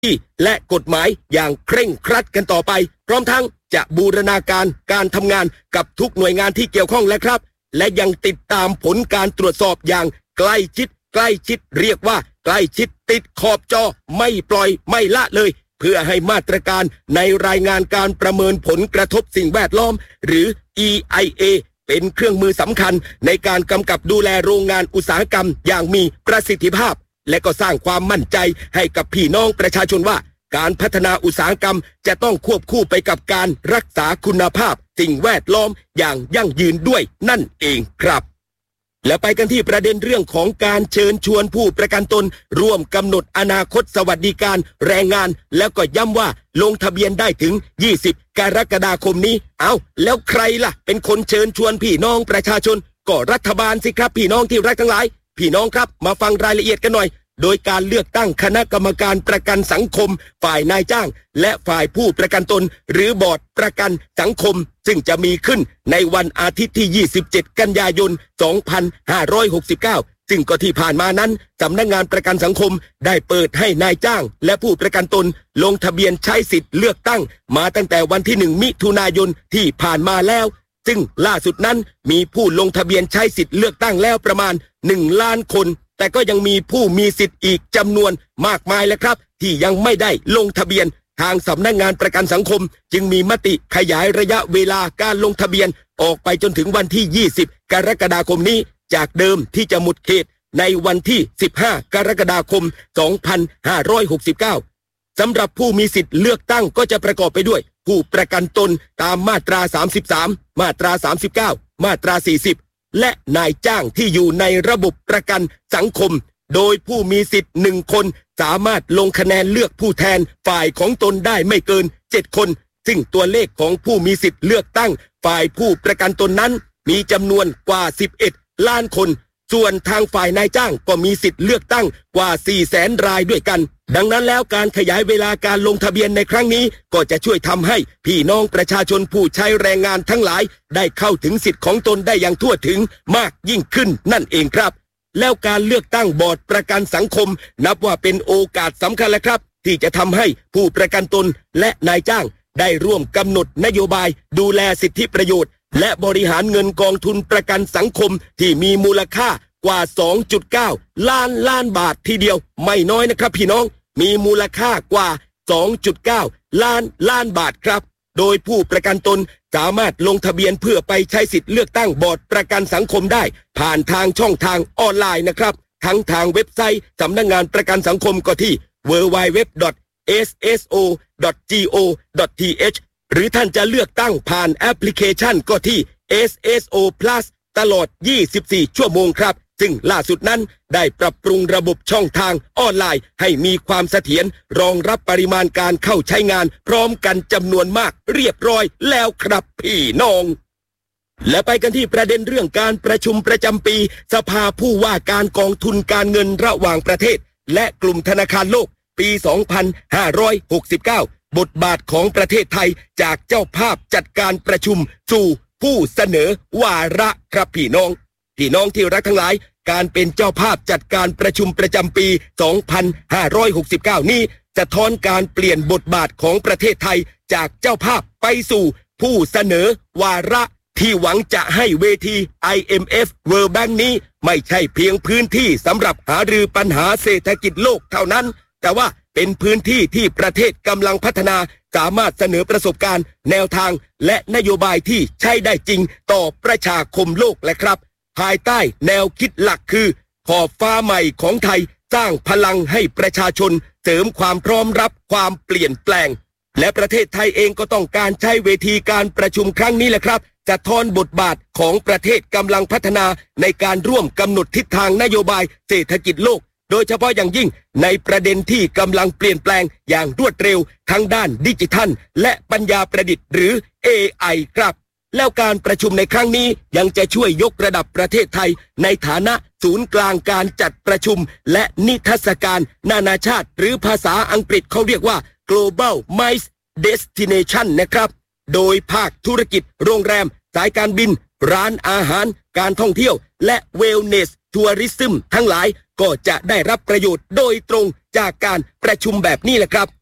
ที่และกฎหมายอย่างเคร่งครัดกันต่อไปพร้อมทั้งจะบูรณาการการทำงานกับทุกหน่วยงานที่เกี่ยวข้องและครับและยังติดตามผลการตรวจสอบอย่างใกล้ชิดเรียกว่าใกล้ชิดติดขอบจอไม่ปล่อยไม่ละเลยเพื่อให้มาตรการในรายงานการประเมินผลกระทบสิ่งแวดล้อมหรือ EIA เป็นเครื่องมือสำคัญในการกำกับดูแลโรงงานอุตสาหกรรมอย่างมีประสิทธิภาพและก็สร้างความมั่นใจให้กับพี่น้องประชาชนว่าการพัฒนาอุตสาหกรรมจะต้องควบคู่ไปกับการรักษาคุณภาพสิ่งแวดล้อมอย่างยั่งยืนด้วยนั่นเองครับและไปกันที่ประเด็นเรื่องของการเชิญชวนผู้ประกันตนร่วมกำหนดอนาคตสวัสดิการแรงงานแล้วก็ย้ำว่าลงทะเบียนได้ถึง20กรกฎาคมนี้แล้วใครล่ะเป็นคนเชิญชวนพี่น้องประชาชนก็รัฐบาลสิครับพี่น้องที่รักทั้งหลายพี่น้องครับมาฟังรายละเอียดกันหน่อยโดยการเลือกตั้งคณะกรรมการประกันสังคมฝ่ายนายจ้างและฝ่ายผู้ประกันตนหรือบอร์ดประกันสังคมซึ่งจะมีขึ้นในวันอาทิตย์ที่27กันยายน2569ซึ่งก็ที่ผ่านมานั้นสำนักงานประกันสังคมได้เปิดให้นายจ้างและผู้ประกันตนลงทะเบียนใช้สิทธิ์เลือกตั้งมาตั้งแต่วันที่1มิถุนายนที่ผ่านมาแล้วซึ่งล่าสุดนั้นมีผู้ลงทะเบียนใช้สิทธิ์เลือกตั้งแล้วประมาณ1 ล้านคนแต่ก็ยังมีผู้มีสิทธิ์อีกจำนวนมากมายแล้วครับที่ยังไม่ได้ลงทะเบียนทางสำนักงานประกันสังคมจึงมีมติขยายระยะเวลาการลงทะเบียนออกไปจนถึงวันที่20กรกฎาคมนี้จากเดิมที่จะหมดเขตในวันที่15กรกฎาคม2569สำหรับผู้มีสิทธิ์เลือกตั้งก็จะประกอบไปด้วยผู้ประกันตนตามมาตรา33มาตรา39มาตรา40และนายจ้างที่อยู่ในระบบประกันสังคมโดยผู้มีสิทธิ์1คนสามารถลงคะแนนเลือกผู้แทนฝ่ายของตนได้ไม่เกิน7คนซึ่งตัวเลขของผู้มีสิทธิ์เลือกตั้งฝ่ายผู้ประกันตนนั้นมีจำนวนกว่า11ล้านคนส่วนทางฝ่ายนายจ้างก็มีสิทธิ์เลือกตั้งกว่า 400,000 รายด้วยกันดังนั้นแล้วการขยายเวลาการลงทะเบียนในครั้งนี้ก็จะช่วยทำให้พี่น้องประชาชนผู้ใช้แรงงานทั้งหลายได้เข้าถึงสิทธิ์ของตนได้อย่างทั่วถึงมากยิ่งขึ้นนั่นเองครับแล้วการเลือกตั้งบอร์ดประกันสังคมนับว่าเป็นโอกาสสำคัญแล้วครับที่จะทำให้ผู้ประกันตนและนายจ้างได้ร่วมกำหนดนโยบายดูแลสิทธิประโยชน์และบริหารเงินกองทุนประกันสังคมที่มีมูลค่ากว่า 2.9 ล้านบาททีเดียวไม่น้อยนะครับพี่น้องมีมูลค่ากว่า 2.9 ล้านบาทครับโดยผู้ประกันตนสามารถลงทะเบียนเพื่อไปใช้สิทธิ์เลือกตั้งบอร์ดประกันสังคมได้ผ่านทางช่องทางออนไลน์นะครับทั้งทางเว็บไซต์สำนักงานประกันสังคมก็ที่ www.sso.go.th หรือท่านจะเลือกตั้งผ่านแอปพลิเคชันก็ที่ SSO Plus ตลอด24ชั่วโมงครับซึ่งล่าสุดนั้นได้ปรับปรุงระบบช่องทางออนไลน์ให้มีความเสถียรรองรับปริมาณการเข้าใช้งานพร้อมกันจำนวนมากเรียบร้อยแล้วครับพี่น้องและไปกันที่ประเด็นเรื่องการประชุมประจำปีสภาผู้ว่าการกองทุนการเงินระหว่างประเทศและกลุ่มธนาคารโลกปี 2569 บทบาทของประเทศไทยจากเจ้าภาพจัดการประชุมสู่ผู้เสนอวาระครับพี่น้องที่รักทั้งหลายการเป็นเจ้าภาพจัดการประชุมประจำปี 2569 นี้จะท้อนการเปลี่ยนบทบาทของประเทศไทยจากเจ้าภาพไปสู่ผู้เสนอวาระที่หวังจะให้เวที IMF World Bank นี้ไม่ใช่เพียงพื้นที่สำหรับหารือปัญหาเศรษฐกิจโลกเท่านั้นแต่ว่าเป็นพื้นที่ที่ประเทศกำลังพัฒนาสามารถเสนอประสบการณ์แนวทางและนโยบายที่ใช้ได้จริงต่อประชาคมโลกและครับภายใต้แนวคิดหลักคือขอบฟ้าใหม่ของไทยสร้างพลังให้ประชาชนเสริมความพร้อมรับความเปลี่ยนแปลงและประเทศไทยเองก็ต้องการใช้เวทีการประชุมครั้งนี้แหละครับจะทอนบทบาทของประเทศกำลังพัฒนาในการร่วมกำหนดทิศทางนโยบายเศรษฐกิจโลกโดยเฉพาะอย่างยิ่งในประเด็นที่กำลังเปลี่ยนแปลงอย่างรวดเร็วทั้งด้านดิจิทัลและปัญญาประดิษฐ์หรือ AI ครับแล้วการประชุมในครั้งนี้ยังจะช่วยยกระดับประเทศไทยในฐานะศูนย์กลางการจัดประชุมและนิทรรศการนานาชาติหรือภาษาอังกฤษเขาเรียกว่า Global MICE Destination นะครับโดยภาคธุรกิจโรงแรมสายการบินร้านอาหารการท่องเที่ยวและ Wellness Tourism ทั้งหลายก็จะได้รับประโยชน์โดยตรงจากการประชุมแบบนี้แหละครับ